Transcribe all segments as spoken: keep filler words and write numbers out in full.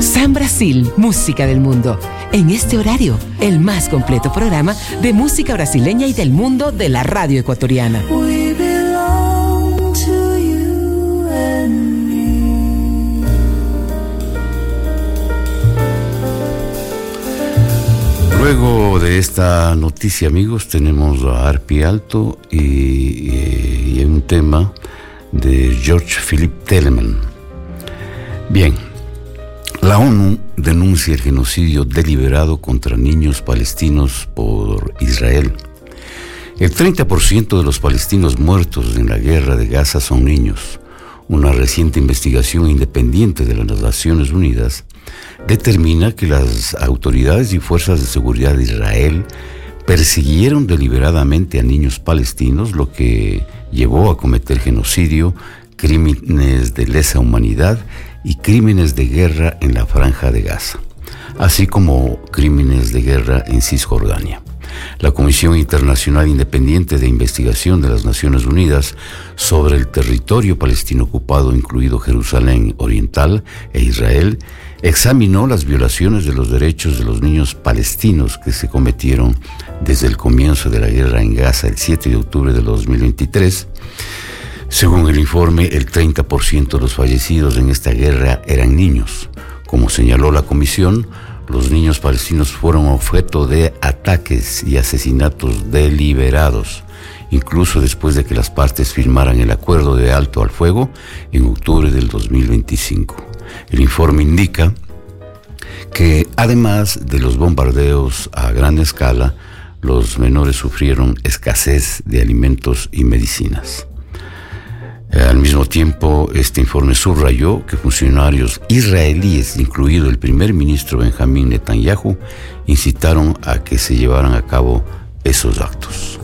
San Brasil, música del mundo. En este horario, el más completo programa de música brasileña y del mundo de la radio ecuatoriana. We belong to you and me. Luego de esta noticia, amigos, tenemos a Arpi Alto y, y, y un tema de George Philip Telemann. Bien, la ONU denuncia el genocidio deliberado contra niños palestinos por Israel. El treinta por ciento de los palestinos muertos en la guerra de Gaza son niños. Una reciente investigación independiente de las Naciones Unidas determina que las autoridades y fuerzas de seguridad de Israel persiguieron deliberadamente a niños palestinos, lo que llevó a cometer genocidio, crímenes de lesa humanidad y crímenes de guerra en la Franja de Gaza, así como crímenes de guerra en Cisjordania. La Comisión Internacional Independiente de Investigación de las Naciones Unidas sobre el territorio palestino ocupado, incluido Jerusalén Oriental e Israel, examinó las violaciones de los derechos de los niños palestinos que se cometieron desde el comienzo de la guerra en Gaza el siete de octubre de dos mil veintitrés. Según el informe, el treinta por ciento de los fallecidos en esta guerra eran niños. Como señaló la comisión, los niños palestinos fueron objeto de ataques y asesinatos deliberados, incluso después de que las partes firmaran el acuerdo de alto al fuego en octubre del dos mil veinticinco. El informe indica que, además de los bombardeos a gran escala, los menores sufrieron escasez de alimentos y medicinas. Al mismo tiempo, este informe subrayó que funcionarios israelíes, incluido el primer ministro Benjamín Netanyahu, incitaron a que se llevaran a cabo esos actos.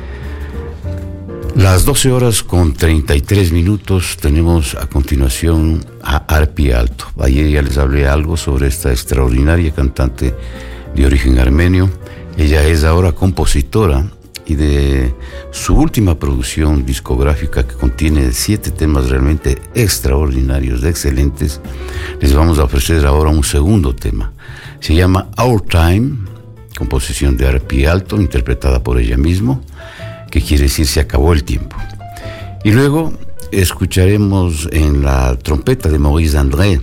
Las doce horas con treinta y tres minutos, tenemos a continuación a Arpi Alto. Ayer ya les hablé algo sobre esta extraordinaria cantante de origen armenio. Ella es ahora compositora y de su última producción discográfica, que contiene siete temas realmente extraordinarios, excelentes, les vamos a ofrecer ahora un segundo tema. Se llama Our Time, composición de Arpi Alto, interpretada por ella misma, que quiere decir se acabó el tiempo. Y luego escucharemos en la trompeta de Maurice André.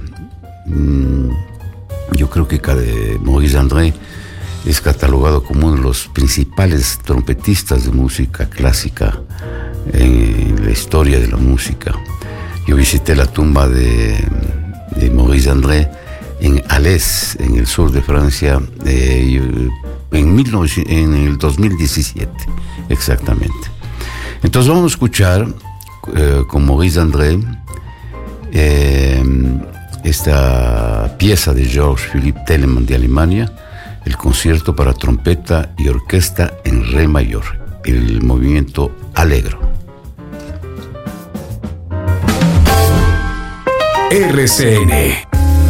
Yo creo que Maurice André es catalogado como uno de los principales trompetistas de música clásica en la historia de la música. Yo visité la tumba de, de Maurice André en Alès, en el sur de Francia, eh, en, mil novecientos, en el dos mil diecisiete, exactamente. Entonces vamos a escuchar eh, con Maurice André eh, esta pieza de George Philip Telemann de Alemania, el concierto para trompeta y orquesta en re mayor, el movimiento Allegro. R C N